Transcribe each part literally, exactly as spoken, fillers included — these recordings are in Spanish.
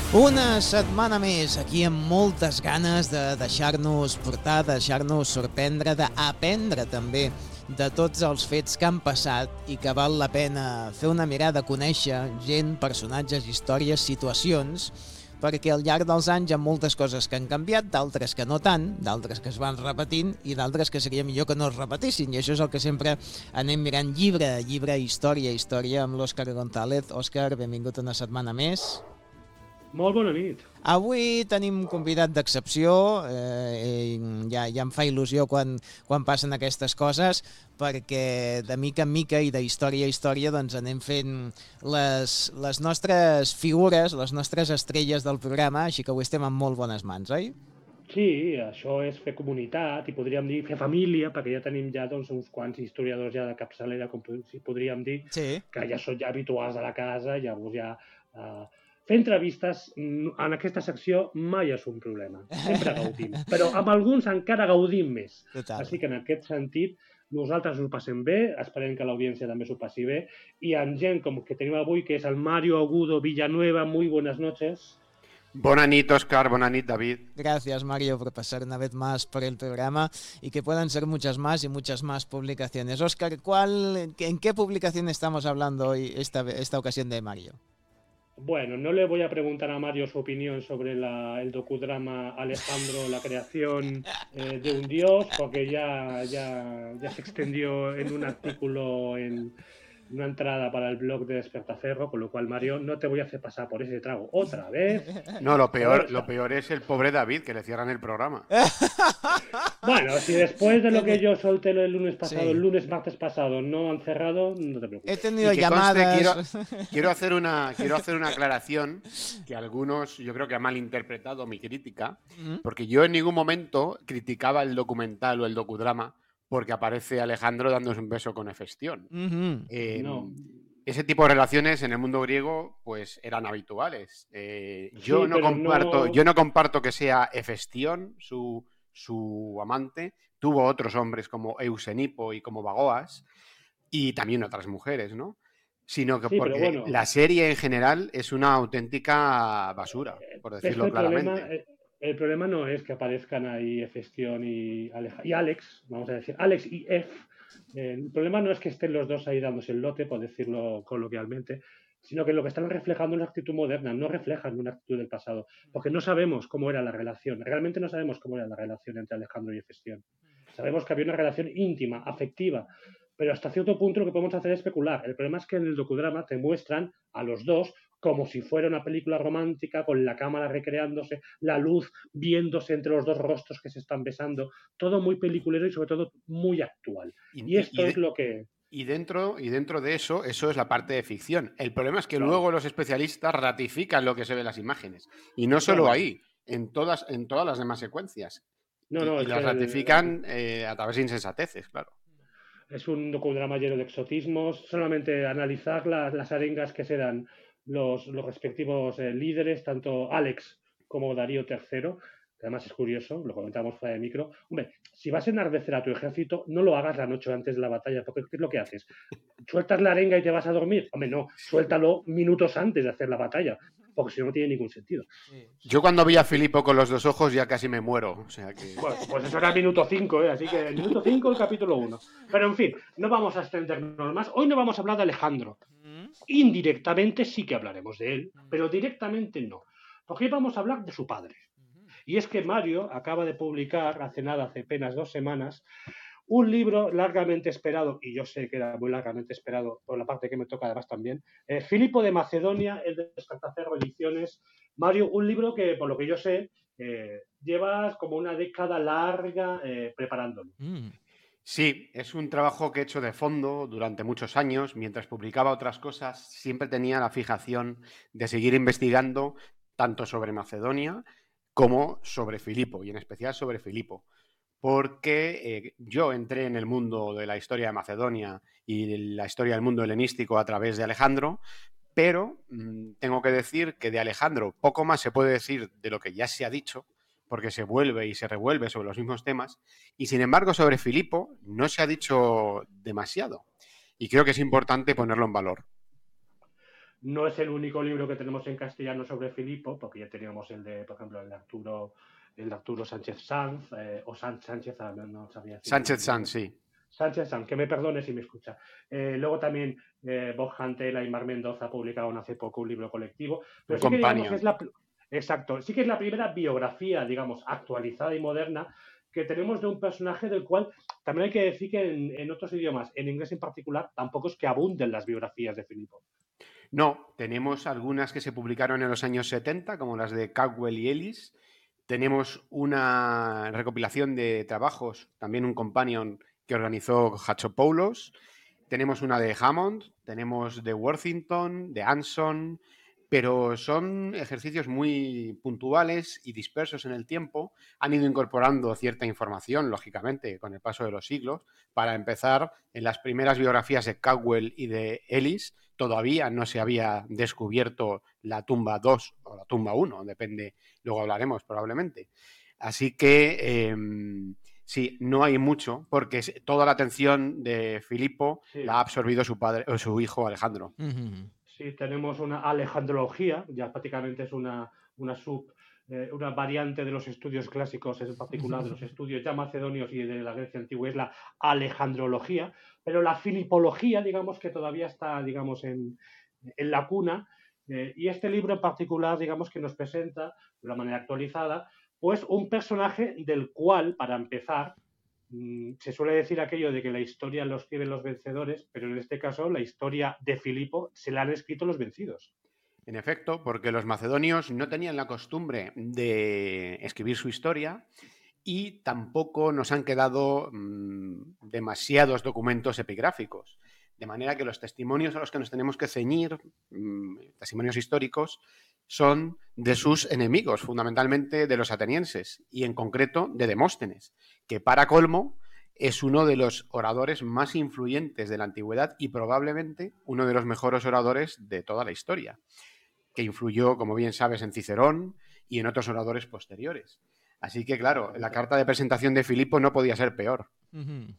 Una setmana més, aquí amb moltes ganes de deixar-nos portar, de deixar-nos sorprendre, d'aprendre també de tots els fets que han passat i que val la pena fer una mirada, conèixer gent, personatges, històries, situacions, perquè al llarg dels anys hi ha moltes coses que han canviat, d'altres que no tant, d'altres que es van repetint i d'altres que seria millor que no es repetissin. I això és el que sempre anem mirant llibre a llibre, història a història, amb l'Òscar González. Òscar, benvingut una setmana més. Molt bona nit. Avui tenim un convidat d'excepció, eh, ja, ja em fa il·lusió quan, quan passen aquestes coses, perquè de mica en mica i d'història a història doncs anem fent les, les nostres figures, les nostres estrelles del programa, així que avui estem en molt bones mans, oi? Sí, això és fer comunitat i podríem dir fer família, perquè ja tenim ja doncs, uns quants historiadors ja de capçalera, com si podríem dir, sí. que ja són ja habituals de la casa, llavors ja... Eh, fer entrevistes en aquesta secció mai és un problema, sempre gaudim, però amb alguns encara gaudim més. Total. Així que en aquest sentit nosaltres ho passem bé, esperem que l'audiència també s'ho passi bé, i amb gent com que tenim avui, que és el Mario Agudo Villanueva, muy buenas noches. Buenas nit, Óscar. Buenas nit, David. Gracias, Mario, por pasar una vez más por el programa y que puedan ser muchas más y muchas más publicaciones. Óscar, ¿cuál, ¿en qué publicación estamos hablando hoy, esta, esta ocasión de Mario? Bueno, no le voy a preguntar a Mario su opinión sobre la, el docudrama Alejandro, la creación eh, de un dios, porque ya, ya, ya se extendió en un artículo en una entrada para el blog de Despertaferro, con lo cual, Mario, no te voy a hacer pasar por ese trago otra vez. No, lo peor, lo peor es el pobre David, que le cierran el programa. Bueno, si después de lo que yo solté el lunes pasado, sí. el lunes, martes pasado, no han cerrado, no te preocupes. He tenido que llamadas... Conste, quiero, quiero, hacer una, quiero hacer una aclaración que algunos, yo creo que han malinterpretado mi crítica, uh-huh. porque yo en ningún momento criticaba el documental o el docudrama porque aparece Alejandro dándose un beso con Hefestión. Uh-huh. Eh, no. Ese tipo de relaciones en el mundo griego pues eran habituales. Eh, yo, sí, no comparto, no... yo no comparto que sea Hefestión su, su amante. Tuvo otros hombres como Eusenipo y como Bagoas y también otras mujeres, ¿no? Sino que sí, porque bueno, la serie en general es una auténtica basura, por decirlo es que el claramente. Problema, el problema no es que aparezcan ahí Hefestión y, Aleja, y Alex, vamos a decir, Alex y F. El problema no es que estén los dos ahí dándose el lote, por decirlo coloquialmente, sino que lo que están reflejando es una actitud moderna, no reflejan una actitud del pasado, porque no sabemos cómo era la relación, realmente no sabemos cómo era la relación entre Alejandro y Hefestión. Sabemos que había una relación íntima, afectiva, pero hasta cierto punto lo que podemos hacer es especular. El problema es que en el docudrama te muestran a los dos como si fuera una película romántica, con la cámara recreándose, la luz viéndose entre los dos rostros que se están besando, todo muy peliculero y sobre todo muy actual. Y, y esto y de, es lo que... Y dentro, y dentro de eso, eso es la parte de ficción. El problema es que claro. luego los especialistas ratifican lo que se ve en las imágenes. Y no solo claro. ahí, en todas, en todas las demás secuencias. No, no, y, y las ratifican el... eh, a través de insensateces, claro. Es un docudrama lleno de exotismos. Solamente analizar las, las arengas que se dan los, los respectivos eh, líderes, tanto Alex como Darío tercero, que además es curioso, lo comentamos fuera de micro. Hombre, si vas a enardecer a tu ejército, no lo hagas la noche antes de la batalla, porque ¿qué es lo que haces? ¿Sueltas la arenga y te vas a dormir? Hombre, no, suéltalo minutos antes de hacer la batalla, porque si no, no tiene ningún sentido. Yo cuando vi a Filipo con los dos ojos ya casi me muero, o sea que... Bueno, pues eso era el minuto cinco, ¿eh? Así que el minuto cinco, el capítulo uno. Pero en fin, no vamos a extendernos más. Hoy no vamos a hablar de Alejandro. Indirectamente sí que hablaremos de él, pero directamente no. Porque hoy vamos a hablar de su padre. Y es que Mario acaba de publicar, hace nada, hace apenas dos semanas, un libro largamente esperado, y yo sé que era muy largamente esperado por la parte que me toca además también, eh, Filipo de Macedonia, el de Despertaferro Ediciones. Mario, un libro que, por lo que yo sé, eh, llevas como una década larga eh, preparándolo. Mm. Sí, es un trabajo que he hecho de fondo durante muchos años. Mientras publicaba otras cosas, siempre tenía la fijación de seguir investigando tanto sobre Macedonia como sobre Filipo, y en especial sobre Filipo, porque eh, yo entré en el mundo de la historia de Macedonia y la historia del mundo helenístico a través de Alejandro, pero mmm, tengo que decir que de Alejandro poco más se puede decir de lo que ya se ha dicho, porque se vuelve y se revuelve sobre los mismos temas, y sin embargo sobre Filipo no se ha dicho demasiado, y creo que es importante ponerlo en valor. No es el único libro que tenemos en castellano sobre Filipo, porque ya teníamos el de, por ejemplo, el de Arturo, el de Arturo Sánchez Sanz, eh, o San, Sánchez, no sabía decir. Sánchez Sanz, sí. Sánchez Sanz, que me perdone si me escucha. Eh, luego también eh, Bob Hantela y Mar Mendoza publicaron hace poco un libro colectivo. Pero un sí que companion. digamos que es la, exacto, sí que es la primera biografía, digamos, actualizada y moderna que tenemos de un personaje del cual también hay que decir que en, en otros idiomas, en inglés en particular, tampoco es que abunden las biografías de Filipo. No, tenemos algunas que se publicaron en los años setenta, como las de Caldwell y Ellis. Tenemos una recopilación de trabajos, también un companion que organizó Hatchopoulos. Tenemos una de Hammond, tenemos de Worthington, de Anson, pero son ejercicios muy puntuales y dispersos en el tiempo. Han ido incorporando cierta información, lógicamente, con el paso de los siglos. Para empezar, en las primeras biografías de Caldwell y de Ellis, todavía no se había descubierto la tumba dos o la tumba uno, depende, luego hablaremos probablemente. Así que eh, sí, no hay mucho, porque toda la atención de Filipo sí. la ha absorbido su padre o su hijo Alejandro. Uh-huh. Sí, tenemos una alejandrología, ya prácticamente es una, una sub, eh, una variante de los estudios clásicos, en particular de los estudios ya macedonios y de la Grecia antigua, es la alejandrología, pero la filipología, digamos que todavía está, digamos, en, en la cuna, eh, y este libro en particular, digamos que nos presenta, de una manera actualizada, pues un personaje del cual, para empezar, se suele decir aquello de que la historia lo escriben los vencedores, pero en este caso la historia de Filipo se la han escrito los vencidos. En efecto, porque los macedonios no tenían la costumbre de escribir su historia y tampoco nos han quedado mmm, demasiados documentos epigráficos. De manera que los testimonios a los que nos tenemos que ceñir, mmm, testimonios históricos, son de sus enemigos, fundamentalmente de los atenienses, y en concreto de Demóstenes, que para colmo es uno de los oradores más influyentes de la antigüedad y probablemente uno de los mejores oradores de toda la historia, que influyó, como bien sabes, en Cicerón y en otros oradores posteriores. Así que, claro, la carta de presentación de Filipo no podía ser peor. Uh-huh.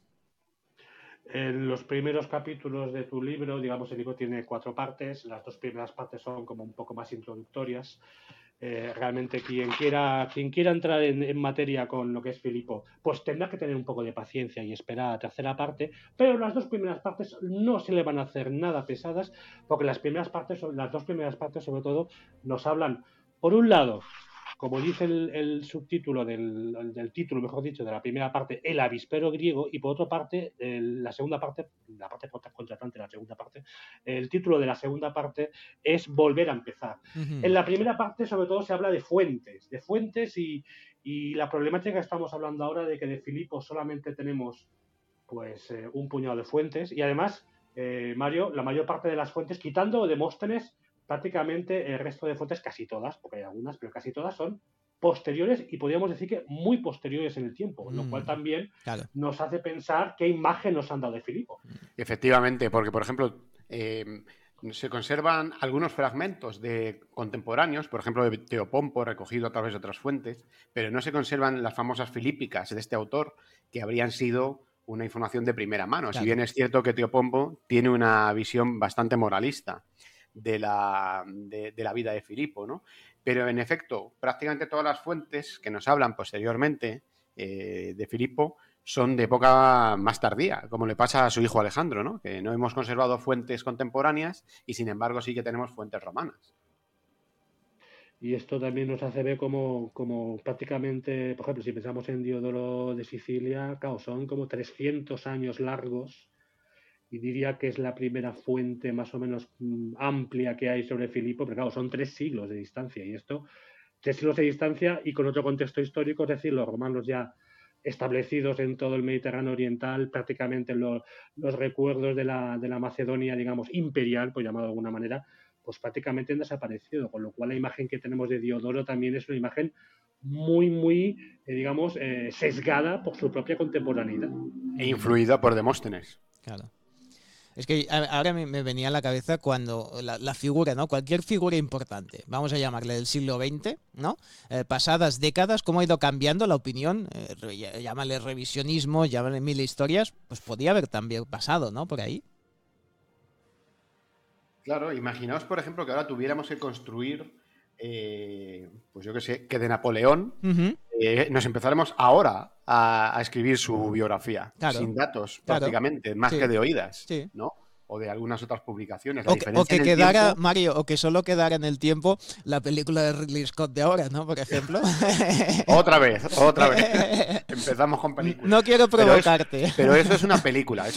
En los primeros capítulos de tu libro, digamos, el libro tiene cuatro partes. Las dos primeras partes son como un poco más introductorias. Eh, realmente quien quiera, quien quiera entrar en, en materia con lo que es Filipo, pues tendrá que tener un poco de paciencia y esperar a la tercera parte, pero las dos primeras partes no se le van a hacer nada pesadas, porque las primeras partes, las dos primeras partes sobre todo, nos hablan, por un lado, como dice el, el subtítulo del, del título, mejor dicho, de la primera parte, el avispero griego, y por otra parte, el, la segunda parte, la parte contratante, la segunda parte, el título de la segunda parte es volver a empezar. Uh-huh. En la primera parte, sobre todo, se habla de fuentes, de fuentes y, y la problemática que estamos hablando ahora de que de Filipo solamente tenemos pues eh, un puñado de fuentes, y además, eh, Mario, la mayor parte de las fuentes, quitando Demóstenes, prácticamente el resto de fuentes, casi todas, porque hay algunas, pero casi todas son posteriores y podríamos decir que muy posteriores en el tiempo, mm, lo cual también claro. nos hace pensar qué imagen nos han dado de Filipo. Efectivamente, porque, por ejemplo, eh, se conservan algunos fragmentos de contemporáneos, por ejemplo, de Teopompo, recogido a través de otras fuentes, pero no se conservan las famosas filípicas de este autor, que habrían sido una información de primera mano. Claro. Si bien es cierto que Teopompo tiene una visión bastante moralista de la, de, de la vida de Filipo, ¿no? Pero en efecto, prácticamente todas las fuentes que nos hablan posteriormente eh, de Filipo son de época más tardía, como le pasa a su hijo Alejandro, ¿no? Que no hemos conservado fuentes contemporáneas y sin embargo sí que tenemos fuentes romanas. Y esto también nos hace ver como, como prácticamente, por ejemplo, si pensamos en Diodoro de Sicilia, claro, son como trescientos años largos. Y diría que es la primera fuente más o menos mm, amplia que hay sobre Filipo, pero claro, son tres siglos de distancia, y esto, tres siglos de distancia y con otro contexto histórico, es decir, los romanos ya establecidos en todo el Mediterráneo oriental, prácticamente los, los recuerdos de la, de la Macedonia, digamos, imperial, por llamarlo de alguna manera, pues prácticamente han desaparecido, con lo cual la imagen que tenemos de Diodoro también es una imagen muy, muy, eh, digamos, eh, sesgada por su propia contemporaneidad. E influida por Demóstenes. Claro. Es que ahora me venía a la cabeza cuando la, la figura, ¿no? Cualquier figura importante, vamos a llamarle del siglo veinte, ¿no? Eh, pasadas décadas, cómo ha ido cambiando la opinión, eh, llámale revisionismo, llámale mil historias, pues podía haber también pasado, ¿no? Por ahí. Claro, imaginaos, por ejemplo, que ahora tuviéramos que construir, eh, pues yo qué sé, que de Napoleón Uh-huh. eh, nos empezáramos ahora a, a escribir su biografía, Claro, sin datos claro. prácticamente, más Sí. que de oídas, Sí. ¿no? O de algunas otras publicaciones. La O que, o diferencia que en el quedara, tiempo- Mario, o que solo quedara en el tiempo la película de Ridley Scott de ahora, ¿no? Por ejemplo. Otra vez, otra vez. Empezamos con películas. No quiero Pero es- provocarte. Pero eso es una película. Eso